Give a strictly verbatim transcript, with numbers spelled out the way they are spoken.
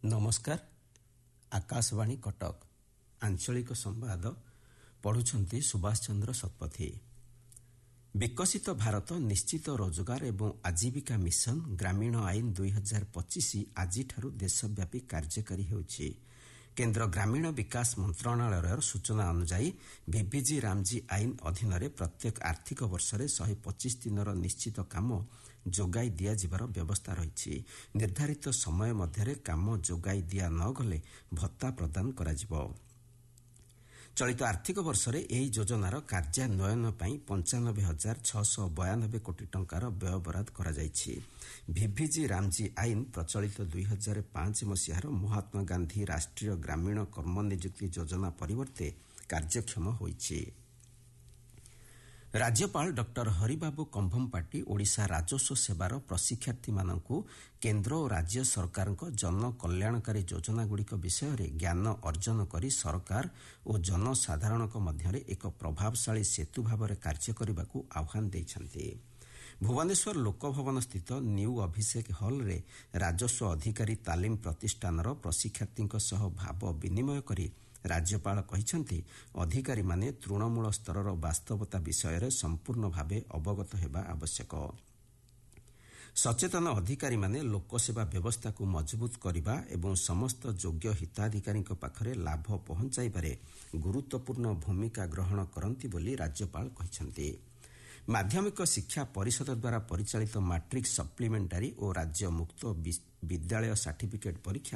नमस्कार। आकाशवाणी कटक आंचलिक संवाद पढ़ुछंती सुभाष चंद्र शतपथी। विकसित भारत निश्चित रोजगार एवं आजीविका मिशन ग्रामीण आईन दुई हजार पचिश आज देशव्यापी कार्यकारी होउछि। केन्द्र ग्रामीण विकास मंत्रणालय सूचना अनुसार भिभिजी रामजी आईन अधीन प्रत्येक आर्थिक वर्ष में शहे पचिश दिन निश्चित काम जोगाई दियाजिबार व्यवस्था रही। निर्धारित समय मध्य काम जोगाई दिया न गले भत्ता प्रदान कराजिबो। चलित आर्थिक वर्ष में यह योजनार कार्यान्वयन पर पंचानबे हजार छःश बयानबे कोटी टंकार व्यय बराद करा जायछि। भिभिजी रामजी आईन प्रचलित दुई हजार पांच मसीहार महात्मा गांधी राष्ट्रीय ग्रामीण कर्मनियुक्ति योजना परिवर्ते कार्यक्षम होइछि। राज्यपाल डॉक्टर हरिबाबू कंभमपाटी ओडिशा राजस्व सेवार प्रशिक्षार्थी मानकु केन्द्र और राज्य सरकार जन कल्याणकारी योजनागुड़िक विषय में ज्ञान अर्जन करी सरकार और जनसाधारण मध्य एक प्रभावशाली सेतु भाव में कार्य करने को आह्वान देइछन्ति। भुवनेश्वर लोकभवन स्थित न्यू अभिषेक हॉल रे राजस्व अधिकारी तालीम प्रतिष्ठान प्रशिक्षार्थी सह भाव विनिमय करी राज्यपाल कहिछन्ति अधिकारी माने तृणमूल स्तर वास्तवता विषय में संपूर्ण भावे अवगत हेबा आवश्यक। सचेतन अधिकारी माने लोकसेवा व्यवस्था को मजबूत करने एवं समस्त योग्य हिताधिकारी पाखरे लाभ पहुंचाइबारे गुरुत्वपूर्ण भूमिका ग्रहण करंती बोली राज्यपाल कहिछन्ति। माध्यमिक शिक्षा परिषद द्वारा परिचालित मैट्रिक सप्लीमेंटारी और राज्य मुक्त विद्यालय सर्टिफिकेट परीक्षा